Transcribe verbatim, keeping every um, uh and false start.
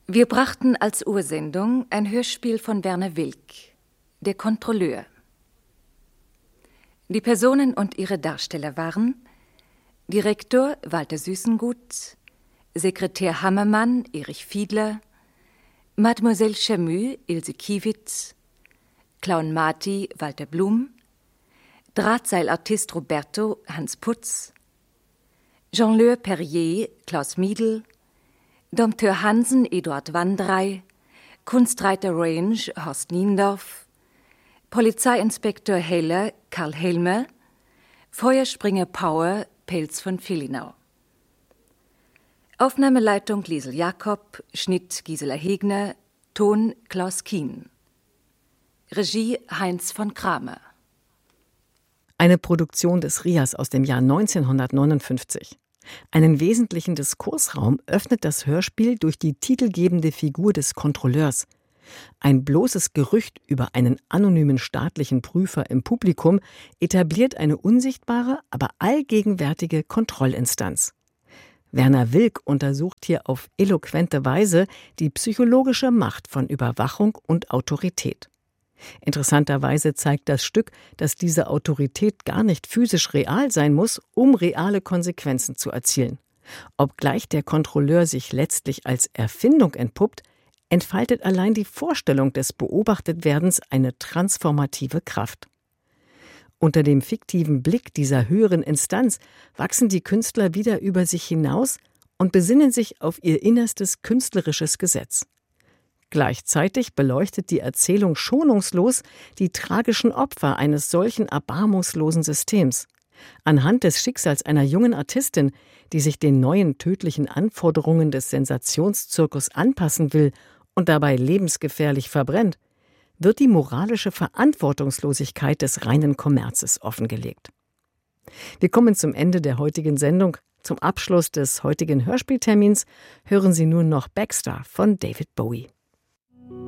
Wir brachten als Ursendung ein Hörspiel von Werner Wilk, Der Kontrolleur. Die Personen und ihre Darsteller waren Direktor Walter Süßengut, Sekretär Hammermann Erich Fiedler, Mademoiselle Camus Ilse Kiewitz, Clown Marty Walter Blum, Drahtseilartist Roberto Hans Putz, Jongleur Perrier Klaus Miedl, Dompteur Hansen Eduard Wandrei, Kunstreiter Range Horst Niendorf, Polizeiinspektor Heller Karl Helmer, Feuerspringer Power Pelz von Villinau. Aufnahmeleitung Liesel Jakob, Schnitt Gisela Hegner, Ton Klaus Kien. Regie Heinz von Kramer. Eine Produktion des R I A S aus dem Jahr neunzehnhundertneunundfünfzig. Einen wesentlichen Diskursraum öffnet das Hörspiel durch die titelgebende Figur des Kontrolleurs. Ein bloßes Gerücht über einen anonymen staatlichen Prüfer im Publikum etabliert eine unsichtbare, aber allgegenwärtige Kontrollinstanz. Werner Wilk untersucht hier auf eloquente Weise die psychologische Macht von Überwachung und Autorität. Interessanterweise zeigt das Stück, dass diese Autorität gar nicht physisch real sein muss, um reale Konsequenzen zu erzielen. Obgleich der Kontrolleur sich letztlich als Erfindung entpuppt, entfaltet allein die Vorstellung des Beobachtetwerdens eine transformative Kraft. Unter dem fiktiven Blick dieser höheren Instanz wachsen die Künstler wieder über sich hinaus und besinnen sich auf ihr innerstes künstlerisches Gesetz. Gleichzeitig beleuchtet die Erzählung schonungslos die tragischen Opfer eines solchen erbarmungslosen Systems. Anhand des Schicksals einer jungen Artistin, die sich den neuen tödlichen Anforderungen des Sensationszirkus anpassen will und dabei lebensgefährlich verbrennt, wird die moralische Verantwortungslosigkeit des reinen Kommerzes offengelegt. Wir kommen zum Ende der heutigen Sendung. Zum Abschluss des heutigen Hörspieltermins hören Sie nun noch Baxter von David Bowie.